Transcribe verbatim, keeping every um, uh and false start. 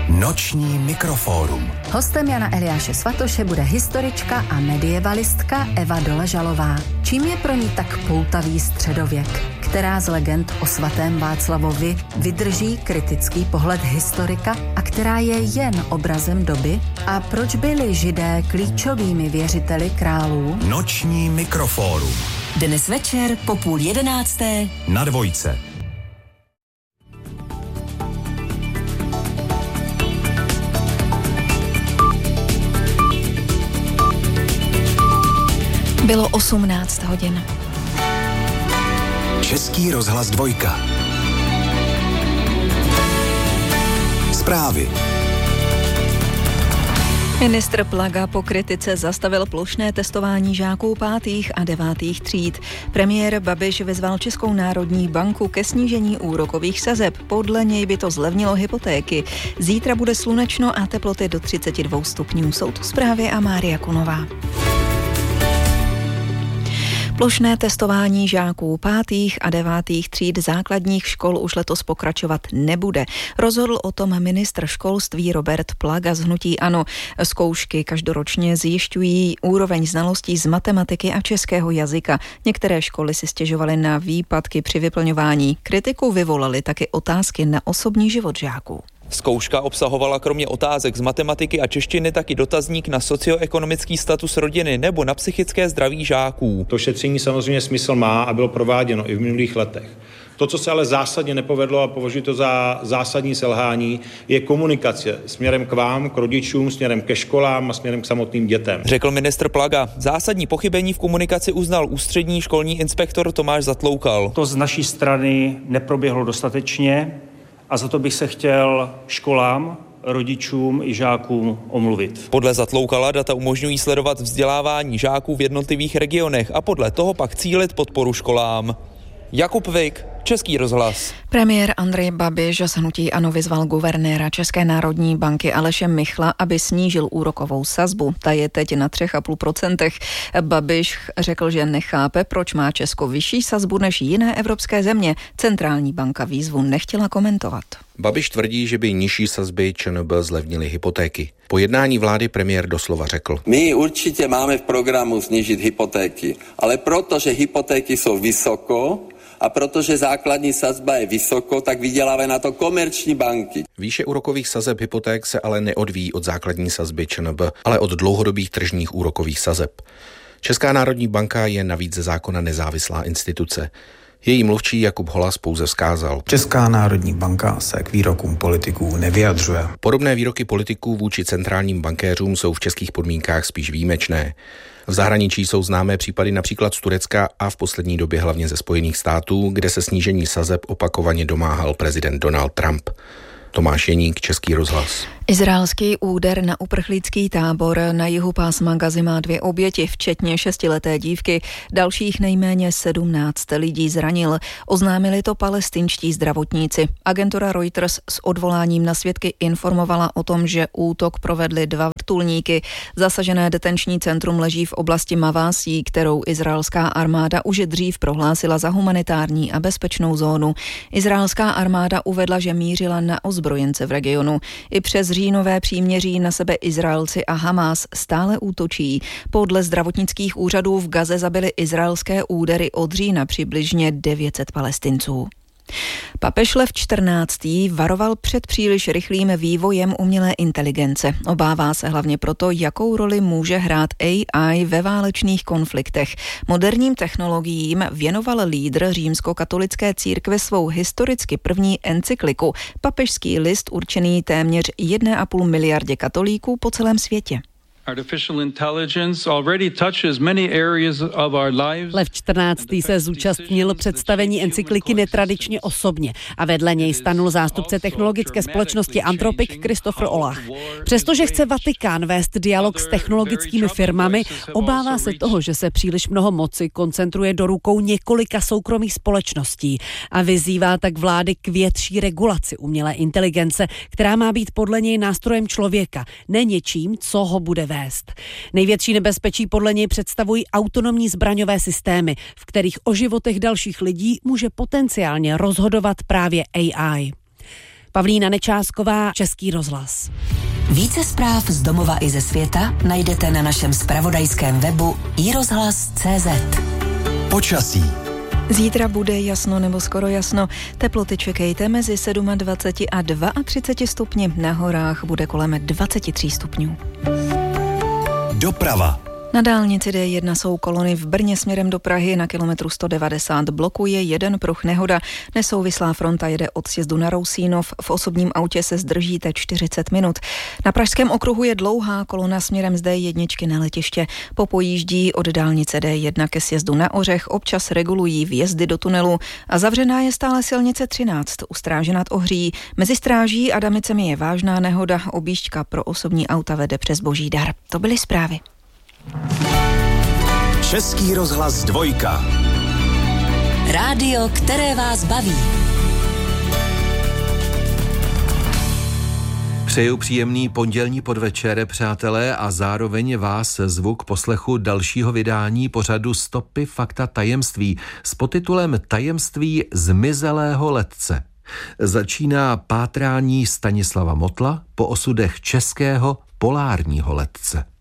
Noční mikrofórum. Hostem Jana Eliáše Svatoše bude historička a medievalistka Eva Doležalová. Čím je pro ní tak poutavý středověk? Která z legend o svatém Václavovi vydrží kritický pohled historika a která je jen obrazem doby? A proč byli Židé klíčovými věřiteli králů? Noční mikrofórum. Dnes večer po půl jedenácté na Dvojce. Bylo osmnáct hodin. Český rozhlas Dvojka. Zprávy. Ministr Plaga po kritice zastavil plošné testování žáků pátých a devátých tříd. Premiér Babiš vyzval Českou národní banku ke snížení úrokových sazeb. Podle něj by to zlevnilo hypotéky. Zítra bude slunečno a teploty do třicet dva stupňů. Jsou to zprávy a Mária Kunová. Plošné testování žáků pátých a devátých tříd základních škol už letos pokračovat nebude. Rozhodl o tom ministr školství Robert Plaga z hnutí ANO. Zkoušky každoročně zjišťují úroveň znalostí z matematiky a českého jazyka. Některé školy si stěžovaly na výpadky při vyplňování. Kritiku vyvolaly taky otázky na osobní život žáků. Zkouška obsahovala kromě otázek z matematiky a češtiny taky dotazník na socioekonomický status rodiny nebo na psychické zdraví žáků. To šetření samozřejmě smysl má a bylo prováděno i v minulých letech. To, co se ale zásadně nepovedlo a považuji to za zásadní selhání, je komunikace směrem k vám, k rodičům, směrem ke školám a směrem k samotným dětem. Řekl ministr Plaga. Zásadní pochybení v komunikaci uznal ústřední školní inspektor Tomáš Zatloukal. To z naší strany neproběhlo dostatečně. A za to bych se chtěl školám, rodičům i žákům omluvit. Podle Zatloukala data umožňují sledovat vzdělávání žáků v jednotlivých regionech a podle toho pak cílit podporu školám. Jakub Vik, Český rozhlas. Premiér Andrej Babiš z hnutí ANO vyzval guvernéra České národní banky Aleše Michla, aby snížil úrokovou sazbu. Ta je teď na tři celá pět procenta. Babiš řekl, že nechápe, proč má Česko vyšší sazbu než jiné evropské země. Centrální banka výzvu nechtěla komentovat. Babiš tvrdí, že by nižší sazby ČNB zlevnily hypotéky. Po jednání vlády premiér doslova řekl: My určitě máme v programu snížit hypotéky, ale protože hypotéky jsou vysoko, a protože základní sazba je vysoko, tak vydělávají na to komerční banky. Výše úrokových sazeb hypoték se ale neodvíjí od základní sazby ČNB, ale od dlouhodobých tržních úrokových sazeb. Česká národní banka je navíc ze zákona nezávislá instituce. Její mluvčí Jakub Holas pouze vzkázal: Česká národní banka se k výrokům politiků nevyjadřuje. Podobné výroky politiků vůči centrálním bankéřům jsou v českých podmínkách spíš výjimečné. V zahraničí jsou známé případy například z Turecka a v poslední době hlavně ze Spojených států, kde se snížení sazeb opakovaně domáhal prezident Donald Trump. Tomáš Jeník, Český rozhlas. Izraelský úder na uprchlícký tábor na jihu pásma Gazy má dvě oběti, včetně šestileté dívky. Dalších nejméně sedmnáct lidí zranil. Oznámili to palestinští zdravotníci. Agentura Reuters s odvoláním na svědky informovala o tom, že útok provedly dva vrtulníky. Zasažené detenční centrum leží v oblasti Mavásí, kterou izraelská armáda už dřív prohlásila za humanitární a bezpečnou zónu. Izraelská armáda uvedla, že mířila na ozbrojence v regionu. I přes říjnové příměří na sebe Izraelci a Hamás stále útočí. Podle zdravotnických úřadů v Gaze zabili izraelské údery od října přibližně devět set Palestinců. Papež Lev čtrnáctý varoval před příliš rychlým vývojem umělé inteligence. Obává se hlavně proto, jakou roli může hrát A I ve válečných konfliktech. Moderním technologiím věnoval lídr římskokatolické církve svou historicky první encykliku, papežský list určený téměř jedné a půl miliardě katolíků po celém světě. Lev čtrnáctý se zúčastnil představení encykliky netradičně osobně a vedle něj stanul zástupce technologické společnosti Anthropic Christopher Olah. Přestože chce Vatikán vést dialog s technologickými firmami, obává se toho, že se příliš mnoho moci koncentruje do rukou několika soukromých společností a vyzývá tak vlády k větší regulaci umělé inteligence, která má být podle něj nástrojem člověka, ne něčím, co ho bude vést. Největší nebezpečí podle něj představují autonomní zbraňové systémy, v kterých o životech dalších lidí může potenciálně rozhodovat právě A I. Pavlína Nečásková, Český rozhlas. Více zpráv z domova i ze světa najdete na našem zpravodajském webu i rozhlas tečka cé zet. Počasí. Zítra bude jasno nebo skoro jasno. Teploty čekejte mezi dvacet sedm a třicet dva stupni. Na horách bude kolem dvacet tři stupňů. Doprava. Na dálnici D jedna jsou kolony v Brně směrem do Prahy, na kilometru sto devadesát blokuje jeden pruh, nehoda. Nesouvislá fronta jede od sjezdu na Rousínov, v osobním autě se zdržíte čtyřicet minut. Na pražském okruhu je dlouhá kolona směrem z D jedna na letiště. Popojíždí od dálnice D jedna ke sjezdu na Ořech, občas regulují vjezdy do tunelu a zavřená je stále silnice třináct u Stráže nad Ohří. Mezi Stráží a Damicemi je vážná nehoda, objížďka pro osobní auta vede přes Božídar. To byly zprávy. Český rozhlas dvojka. Rádio, které vás baví. Přeju příjemný pondělní podvečer, přátelé, a zároveň vás zvu k poslechu dalšího vydání pořadu Stopy, fakta, tajemství s podtitulem Tajemství zmizelého letce. Začíná pátrání Stanislava Motla po osudech českého polárního letce.